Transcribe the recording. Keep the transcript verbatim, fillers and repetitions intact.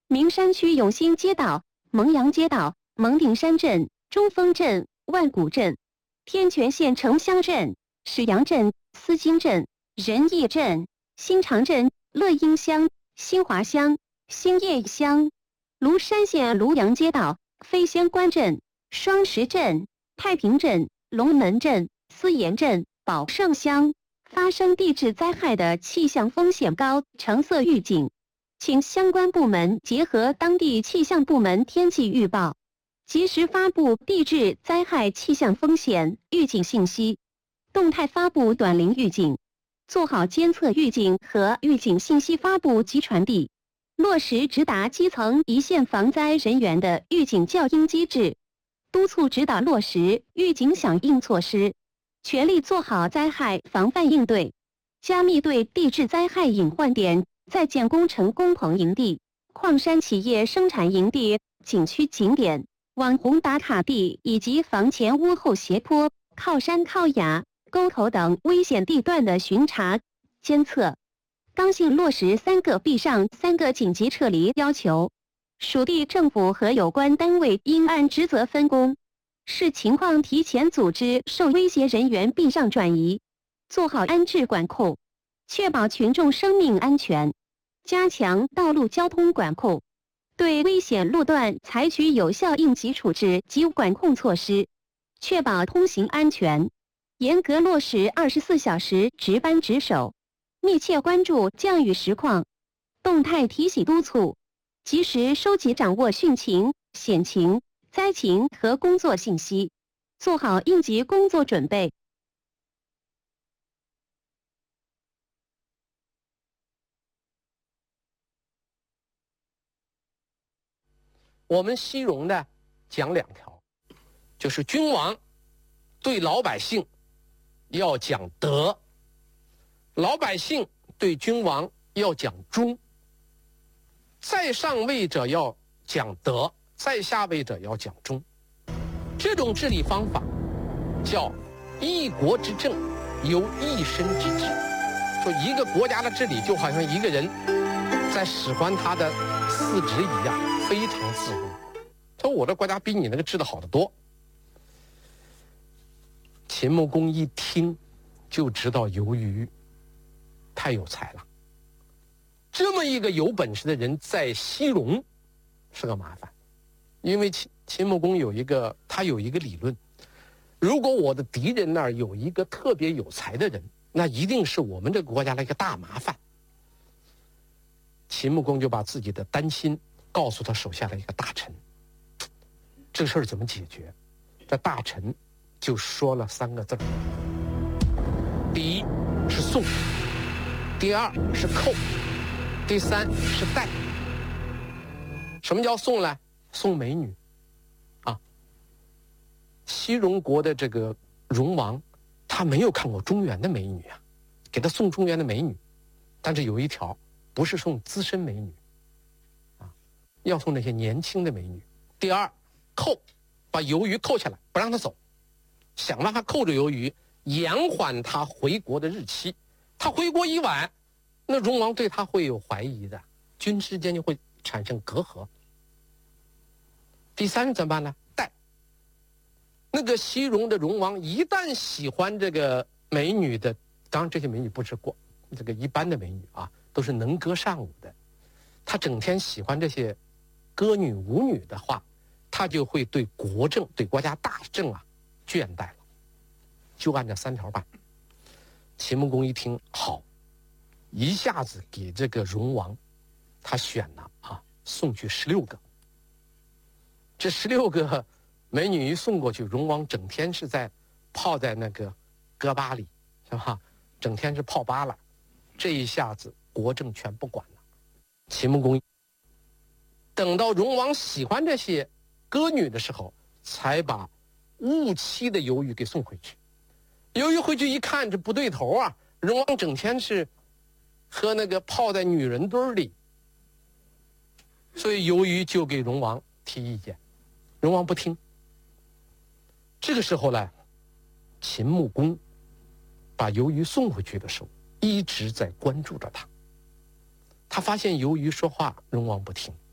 名山区永兴街道、蒙阳街道、蒙顶山镇、中峰镇、万古镇、天全县城乡镇、史阳镇、思金镇、仁义镇、新长镇、乐英乡、新华乡、兴业乡、庐山县庐阳街道、飞仙关镇、双石镇、太平镇、龙门镇、思盐镇、宝盛乡发生地质灾害的气象风险高橙色预警，请相关部门结合当地气象部门天气预报，及时发布地质灾害气象风险预警信息，动态发布短铃预警，做好监测预警和预警信息发布及传递，落实直达基层一线防灾人员的预警校应机制，督促指导落实预警响应措施，全力做好灾害防范应对，加密对地质灾害隐患点、在建工程工棚营地、矿山企业生产营地、景区景点、网红打卡地以及房前屋后斜坡、靠山靠崖、沟头等危险地段的巡查、监测，刚性落实三个必上三个紧急撤离要求。属地政府和有关单位应按职责分工，视情况提前组织受威胁人员避上转移，做好安置管控，确保群众生命安全，加强道路交通管控，对危险路段采取有效应急处置及管控措施，确保通行安全，严格落实二十四小时值班值守，密切关注降雨实况，动态提醒督促，及时收集掌握汛情、险情、灾情和工作信息，做好应急工作准备。 我们西戎呢讲两条，就是君王对老百姓要讲德，老百姓对君王要讲忠，在上位者要讲德，在下位者要讲忠。这种治理方法叫一国之政由一身之治，说一个国家的治理就好像一个人在使唤他的四肢一样，非常自如。他说我的国家比你那个治得好得多。秦穆公一听就知道由于太有才了，这么一个有本事的人在西戎是个麻烦。因为秦秦穆公有一个他有一个理论，如果我的敌人那儿有一个特别有才的人，那一定是我们这个国家的一个大麻烦。秦穆公就把自己的担心告诉他手下的一个大臣，这个事儿怎么解决？这大臣就说了三个字：第一是送，第二是扣，第三是带。什么叫送呢？送美女啊！西戎国的这个戎王，他没有看过中原的美女啊，给他送中原的美女，但是有一条，不是送资深美女啊，要送那些年轻的美女。第二，扣，把由于扣下来，不让他走，想办法扣着由于，延缓他回国的日期。他回国一晚，那戎王对他会有怀疑的，君之间就会产生隔阂。第三怎么办呢？带。那个西戎的戎王一旦喜欢这个美女的，当然这些美女不是过这个一般的美女啊，都是能歌善舞的。他整天喜欢这些歌女舞女的话，他就会对国政、对国家大政啊倦怠了。就按这三条办。秦穆公一听好，一下子给这个戎王，他选了啊，送去十六个。这十六个美女一送过去，戎王整天是在泡在那个歌吧里，是吧？整天是泡吧了。这一下子国政全不管了。秦穆公等到戎王喜欢这些歌女的时候，才把误妻的由于给送回去。由于回去一看，这不对头啊！戎王整天是和那个泡在女人堆里，所以由于就给戎王提意见，戎王不听。这个时候呢，秦穆公把由于送回去的时候，一直在关注着他。他发现由于说话，戎王不听，